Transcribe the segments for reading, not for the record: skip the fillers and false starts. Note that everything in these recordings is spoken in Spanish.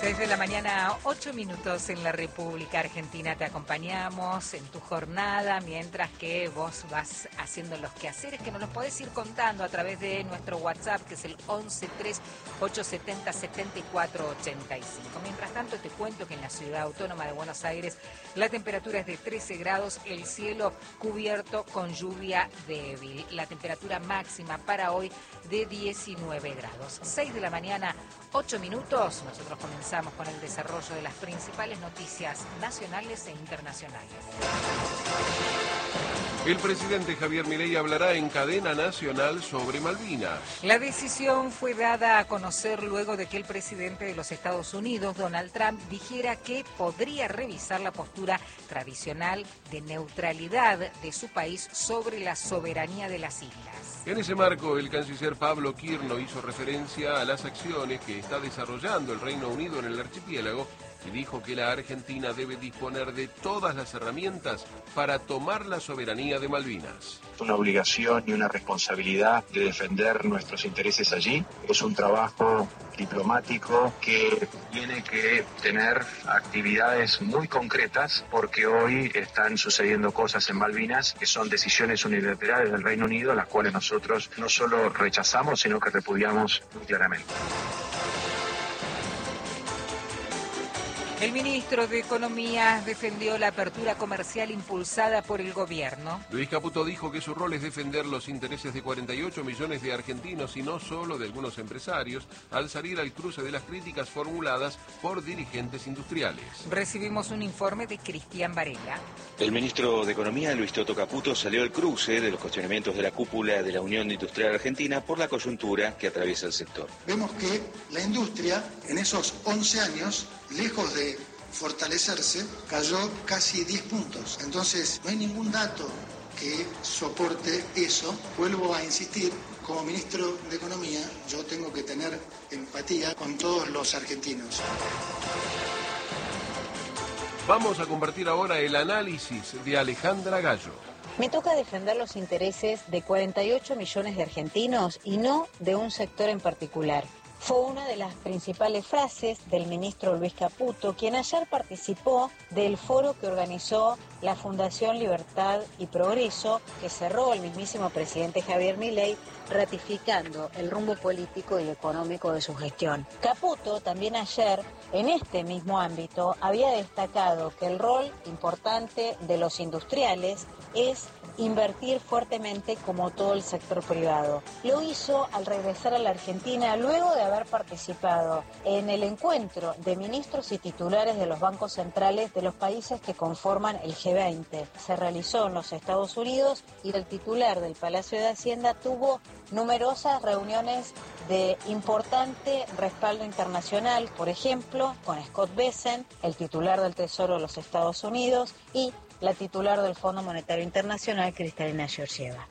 6 de la mañana, 8 minutos en la República Argentina. Te acompañamos en tu jornada mientras que vos vas haciendo los quehaceres que nos los podés ir contando a través de nuestro WhatsApp, que es el 1138707485. Mientras tanto, te cuento que en la Ciudad Autónoma de Buenos Aires la temperatura es de 13 grados, el cielo cubierto con lluvia débil. La temperatura máxima para hoy de 19 grados. 6 de la mañana, 8 minutos. Nosotros comenzamos con el desarrollo de las principales noticias nacionales e internacionales. El presidente Javier Milei hablará en cadena nacional sobre Malvinas. La decisión fue dada a conocer luego de que el presidente de los Estados Unidos, Donald Trump, dijera que podría revisar la postura tradicional de neutralidad de su país sobre la soberanía de las islas. En ese marco, el canciller Pablo Quirno hizo referencia a las acciones que está desarrollando el Reino Unido en el archipiélago y dijo que la Argentina debe disponer de todas las herramientas para tomar la soberanía de Malvinas. Una obligación y una responsabilidad de defender nuestros intereses allí. Es un trabajo diplomático que tiene que tener actividades muy concretas porque hoy están sucediendo cosas en Malvinas que son decisiones unilaterales del Reino Unido, las cuales nosotros no solo rechazamos, sino que repudiamos muy claramente. El ministro de Economía defendió la apertura comercial impulsada por el gobierno. Luis Caputo dijo que su rol es defender los intereses de 48 millones de argentinos y no solo de algunos empresarios, al salir al cruce de las críticas formuladas por dirigentes industriales. Recibimos un informe de Cristian Varela. El ministro de Economía, Luis Toto Caputo, salió al cruce de los cuestionamientos de la cúpula de la Unión Industrial Argentina por la coyuntura que atraviesa el sector. Vemos que la industria en esos 11 años, lejos de fortalecerse, cayó casi 10 puntos. Entonces, no hay ningún dato que soporte eso. Vuelvo a insistir, como ministro de Economía, yo tengo que tener empatía con todos los argentinos. Vamos a compartir ahora el análisis de Alejandra Gallo. Me toca defender los intereses de 48 millones de argentinos y no de un sector en particular. Fue una de las principales frases del ministro Luis Caputo, quien ayer participó del foro que organizó la Fundación Libertad y Progreso, que cerró el mismísimo presidente Javier Milei, ratificando el rumbo político y económico de su gestión. Caputo también ayer, en este mismo ámbito, había destacado que el rol importante de los industriales es invertir fuertemente como todo el sector privado. Lo hizo al regresar a la Argentina luego de haber participado en el encuentro de ministros y titulares de los bancos centrales de los países que conforman el G20. Se realizó en los Estados Unidos y el titular del Palacio de Hacienda tuvo numerosas reuniones de importante respaldo internacional, por ejemplo, con Scott Bessent, el titular del Tesoro de los Estados Unidos, y la titular del Fondo Monetario Internacional, Kristalina Georgieva.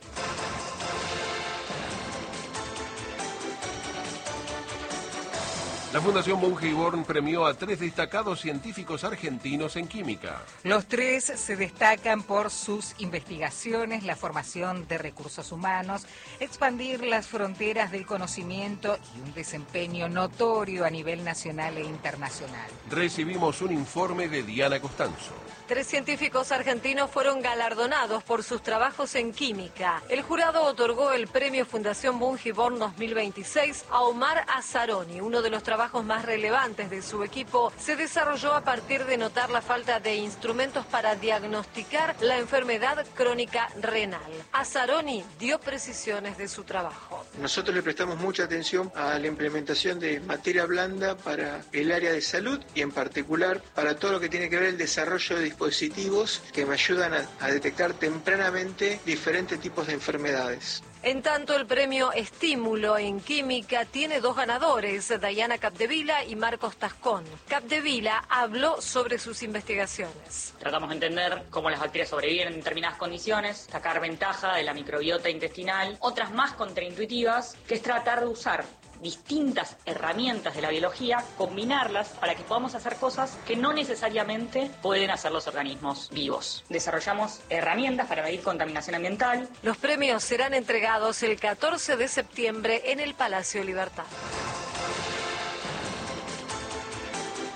La Fundación Bunge y Born premió a 3 destacados científicos argentinos en química. Los 3 se destacan por sus investigaciones, la formación de recursos humanos, expandir las fronteras del conocimiento y un desempeño notorio a nivel nacional e internacional. Recibimos un informe de Diana Costanzo. 3 científicos argentinos fueron galardonados por sus trabajos en química. El jurado otorgó el premio Fundación Bunge y Born 2026 a Omar Azzaroni. Uno de los trabajos más relevantes de su equipo se desarrolló a partir de notar la falta de instrumentos para diagnosticar la enfermedad crónica renal. Azzaroni dio precisiones de su trabajo. Nosotros le prestamos mucha atención a la implementación de materia blanda para el área de salud y en particular para todo lo que tiene que ver el desarrollo de dispositivos que me ayudan a detectar tempranamente diferentes tipos de enfermedades. En tanto, el premio Estímulo en Química tiene 2 ganadores, Dayana Capdevila y Marcos Tascón. Capdevila habló sobre sus investigaciones. Tratamos de entender cómo las bacterias sobreviven en determinadas condiciones, sacar ventaja de la microbiota intestinal. Otras más contraintuitivas, que es tratar de usar distintas herramientas de la biología, combinarlas para que podamos hacer cosas que no necesariamente pueden hacer los organismos vivos. Desarrollamos herramientas para medir contaminación ambiental. Los premios serán entregados el 14 de septiembre en el Palacio de Libertad.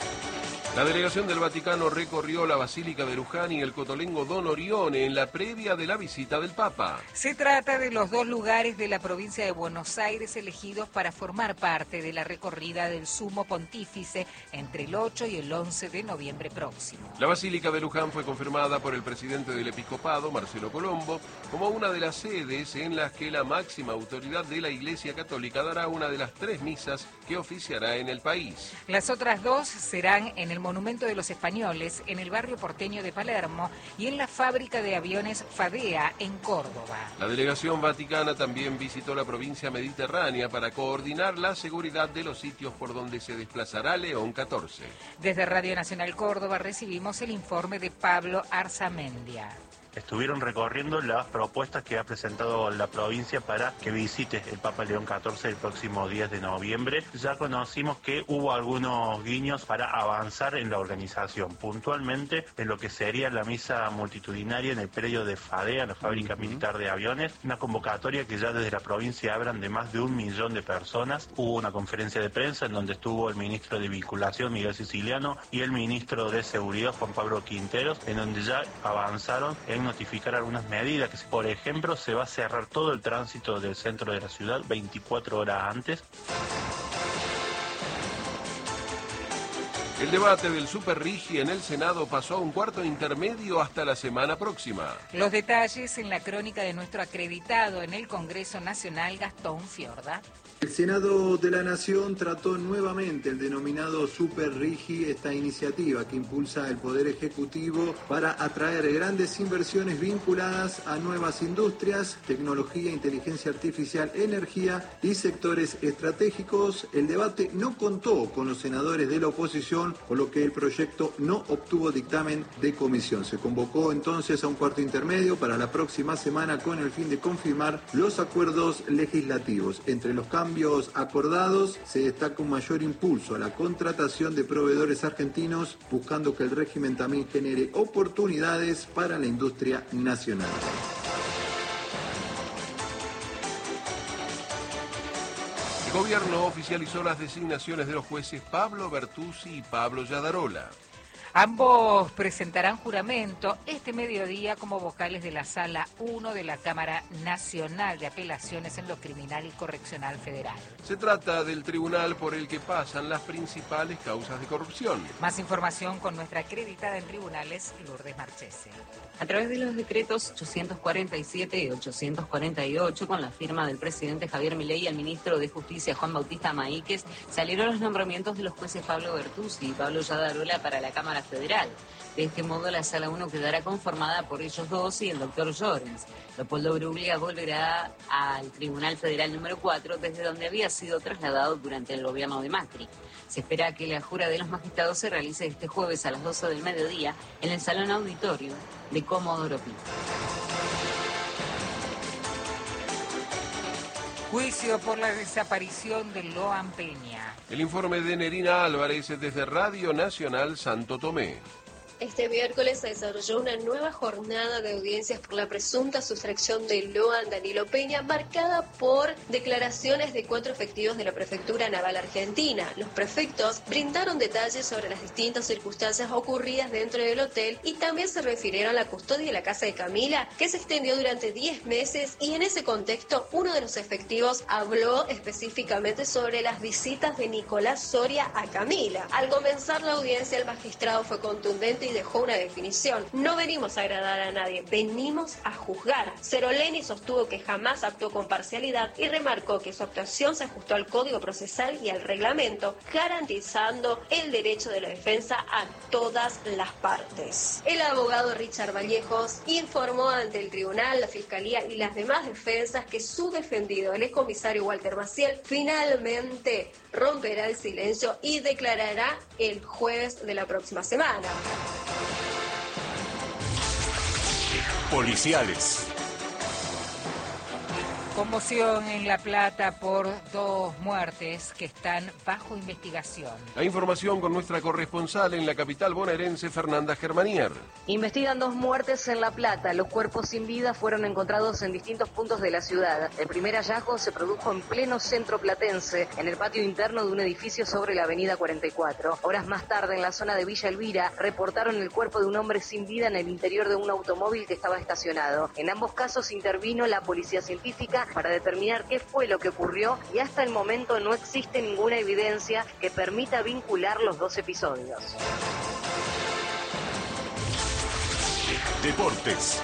La delegación del Vaticano recorrió la Basílica de Luján y el Cotolengo Don Orione en la previa de la visita del Papa. Se trata de los 2 lugares de la provincia de Buenos Aires elegidos para formar parte de la recorrida del Sumo Pontífice entre el 8 y el 11 de noviembre próximo. La Basílica de Luján fue confirmada por el presidente del Episcopado, Marcelo Colombo, como una de las sedes en las que la máxima autoridad de la Iglesia Católica dará una de las 3 misas que oficiará en el país. Las otras 2 serán en el Monumento de los Españoles, en el barrio porteño de Palermo y en la fábrica de aviones Fadea en Córdoba. La delegación vaticana también visitó la provincia mediterránea para coordinar la seguridad de los sitios por donde se desplazará León XIV. Desde Radio Nacional Córdoba recibimos el informe de Pablo Arzamendia. Estuvieron recorriendo las propuestas que ha presentado la provincia para que visite el Papa León XIV el próximo 10 de noviembre. Ya conocimos que hubo algunos guiños para avanzar en la organización, puntualmente en lo que sería la misa multitudinaria en el predio de Fadea, la fábrica militar de aviones, una convocatoria que ya desde la provincia hablan de más de 1 millón de personas. Hubo una conferencia de prensa en donde estuvo el ministro de Vinculación, Miguel Siciliano, y el ministro de Seguridad, Juan Pablo Quinteros, en donde ya avanzaron en notificar algunas medidas, que por ejemplo se va a cerrar todo el tránsito del centro de la ciudad 24 horas antes. El debate del Super Rigi en el Senado pasó a un cuarto intermedio hasta la semana próxima. Los detalles en la crónica de nuestro acreditado en el Congreso Nacional, Gastón Fiorda. El Senado de la Nación trató nuevamente el denominado Super Rigi, esta iniciativa que impulsa el Poder Ejecutivo para atraer grandes inversiones vinculadas a nuevas industrias, tecnología, inteligencia artificial, energía y sectores estratégicos. El debate no contó con los senadores de la oposición, por lo que el proyecto no obtuvo dictamen de comisión. Se convocó entonces a un cuarto intermedio para la próxima semana con el fin de confirmar los acuerdos legislativos. Entre los cambios acordados se destaca un mayor impulso a la contratación de proveedores argentinos, buscando que el régimen también genere oportunidades para la industria nacional. El gobierno oficializó las designaciones de los jueces Pablo Bertuzzi y Pablo Yadarola. Ambos presentarán juramento este mediodía como vocales de la Sala 1 de la Cámara Nacional de Apelaciones en lo Criminal y Correccional Federal. Se trata del tribunal por el que pasan las principales causas de corrupción. Más información con nuestra acreditada en tribunales, Lourdes Marchese. A través de los decretos 847 y 848, con la firma del presidente Javier Milei y el ministro de Justicia Juan Bautista Maíquez, salieron los nombramientos de los jueces Pablo Bertuzzi y Pablo Yadarola para la Cámara Federal. De este modo, la Sala 1 quedará conformada por ellos dos y el doctor Llorens. Leopoldo Bruglia volverá al Tribunal Federal número 4, desde donde había sido trasladado durante el gobierno de Macri. Se espera que la jura de los magistrados se realice este jueves a las 12 del mediodía en el Salón Auditorio de Comodoro Pi. Juicio por la desaparición de Loan Peña. El informe de Nerina Álvarez desde Radio Nacional Santo Tomé. Este miércoles se desarrolló una nueva jornada de audiencias por la presunta sustracción de Loan Danilo Peña, marcada por declaraciones de 4 efectivos de la Prefectura Naval Argentina. Los prefectos brindaron detalles sobre las distintas circunstancias ocurridas dentro del hotel y también se refirieron a la custodia de la casa de Camila, que se extendió durante 10 meses, y en ese contexto uno de los efectivos habló específicamente sobre las visitas de Nicolás Soria a Camila. Al comenzar la audiencia, el magistrado fue contundente y dejó una definición: no venimos a agradar a nadie, venimos a juzgar. Ceroleni sostuvo que jamás actuó con parcialidad y remarcó que su actuación se ajustó al Código Procesal y al reglamento, garantizando el derecho de la defensa a todas las partes. El abogado Richard Vallejos informó ante el tribunal, la Fiscalía y las demás defensas que su defendido, el excomisario Walter Maciel, finalmente romperá el silencio y declarará el jueves de la próxima semana. Policiales. Conmoción en La Plata por 2 muertes que están bajo investigación. La información con nuestra corresponsal en la capital bonaerense, Fernanda Germanier. Investigan 2 muertes en La Plata. Los cuerpos sin vida fueron encontrados en distintos puntos de la ciudad. El primer hallazgo se produjo en pleno centro platense, en el patio interno de un edificio sobre la avenida 44. Horas más tarde, en la zona de Villa Elvira, reportaron el cuerpo de un hombre sin vida en el interior de un automóvil que estaba estacionado. En ambos casos intervino la policía científica para determinar qué fue lo que ocurrió y hasta el momento no existe ninguna evidencia que permita vincular los 2 episodios. Deportes.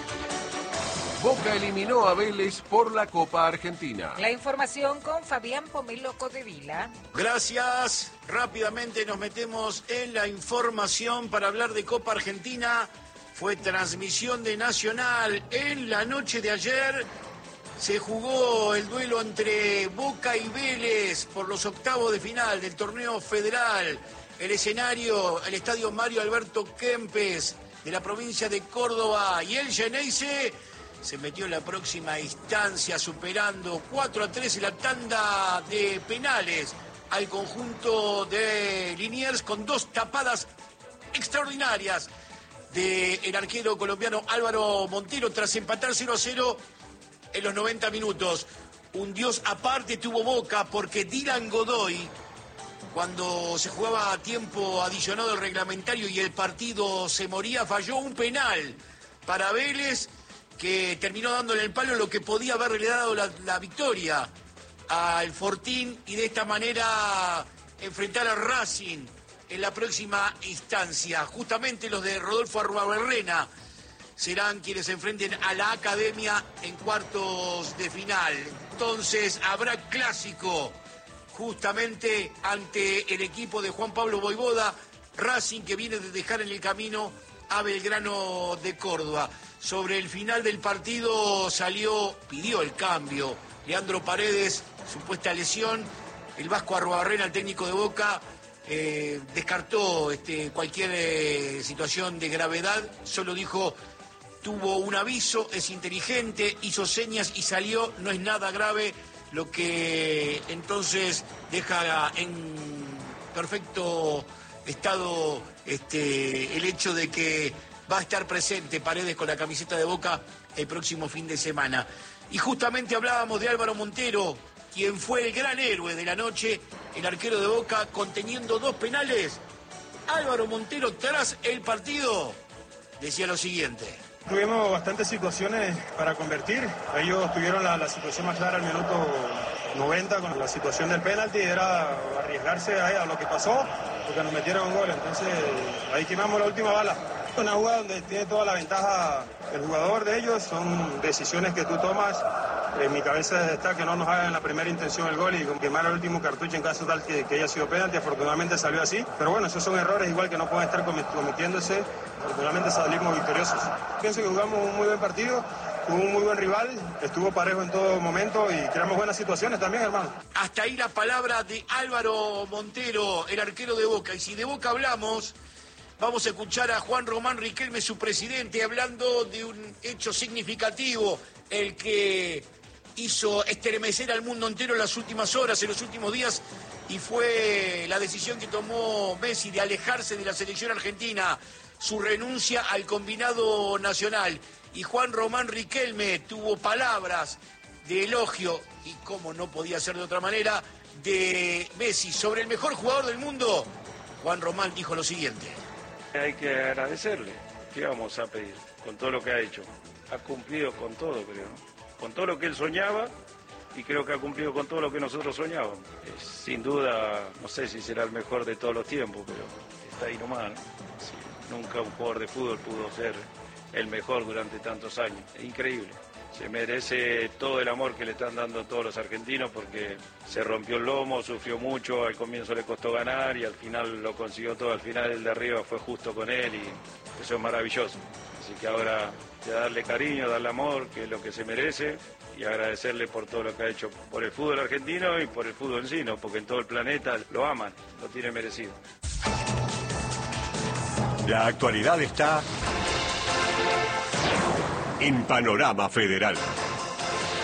Boca eliminó a Vélez por la Copa Argentina. La información con Fabián Pomelo Codevila. Gracias. Rápidamente nos metemos en la información para hablar de Copa Argentina. Fue transmisión de Nacional en la noche de ayer. Se jugó el duelo entre Boca y Vélez por los octavos de final del torneo federal. El escenario, el estadio Mario Alberto Kempes de la provincia de Córdoba. Y el Geneise se metió en la próxima instancia superando 4-3 en la tanda de penales al conjunto de Liniers con 2 tapadas extraordinarias del arquero colombiano Álvaro Montero tras empatar 0-0 en los 90 minutos. Un dios aparte tuvo Boca porque Dylan Godoy, cuando se jugaba a tiempo adicionado el reglamentario y el partido se moría, falló un penal para Vélez que terminó dándole el palo lo que podía haberle dado la victoria al Fortín y de esta manera enfrentar a Racing en la próxima instancia. Justamente los de Rodolfo Arruabarrena serán quienes se enfrenten a la Academia en cuartos de final. Entonces habrá clásico justamente ante el equipo de Juan Pablo Voivoda, Racing que viene de dejar en el camino a Belgrano de Córdoba. Sobre el final del partido pidió el cambio Leandro Paredes, supuesta lesión. El Vasco Arruabarrena, el técnico de Boca, descartó cualquier situación de gravedad, solo dijo: tuvo un aviso, es inteligente, hizo señas y salió, no es nada grave, lo que entonces deja en perfecto estado el hecho de que va a estar presente Paredes con la camiseta de Boca el próximo fin de semana. Y justamente hablábamos de Álvaro Montero, quien fue el gran héroe de la noche, el arquero de Boca, conteniendo 2 penales. Álvaro Montero, tras el partido, decía lo siguiente: tuvimos bastantes situaciones para convertir. Ellos tuvieron la situación más clara al minuto 90 con la situación del penalti, era arriesgarse a lo que pasó, porque nos metieron un gol. Entonces ahí quemamos la última bala. Una jugada donde tiene toda la ventaja el jugador de ellos, son decisiones que tú tomas. En mi cabeza está que no nos hagan la primera intención el gol y quemar el último cartucho en caso tal que haya sido penalti. Afortunadamente salió así, pero bueno, esos son errores igual que no pueden estar cometiéndose. Afortunadamente salimos victoriosos. Pienso que jugamos un muy buen partido, un muy buen rival, estuvo parejo en todo momento y creamos buenas situaciones también, hermano. Hasta ahí la palabra de Álvaro Montero, el arquero de Boca. Y si de Boca hablamos, vamos a escuchar a Juan Román Riquelme, su presidente, hablando de un hecho significativo, el que hizo estremecer al mundo entero en las últimas horas, en los últimos días, y fue la decisión que tomó Messi de alejarse de la selección argentina, su renuncia al combinado nacional. Y Juan Román Riquelme tuvo palabras de elogio, y como no podía ser de otra manera, de Messi sobre el mejor jugador del mundo. Juan Román dijo lo siguiente: hay que agradecerle. ¿Qué vamos a pedir? Con todo lo que ha hecho. Ha cumplido con todo, creo. Con todo lo que él soñaba, y creo que ha cumplido con todo lo que nosotros soñábamos. Sin duda, no sé si será el mejor de todos los tiempos, pero está ahí nomás, ¿no? Sí, nunca un jugador de fútbol pudo ser el mejor durante tantos años. Es increíble. Se merece todo el amor que le están dando todos los argentinos, porque se rompió el lomo, sufrió mucho, al comienzo le costó ganar y al final lo consiguió todo. Al final el de arriba fue justo con él y eso es maravilloso. Así que ahora de darle cariño, darle amor, que es lo que se merece, y agradecerle por todo lo que ha hecho por el fútbol argentino y por el fútbol en sí, ¿no? Porque en todo el planeta lo aman, lo tiene merecido. La actualidad está en Panorama Federal.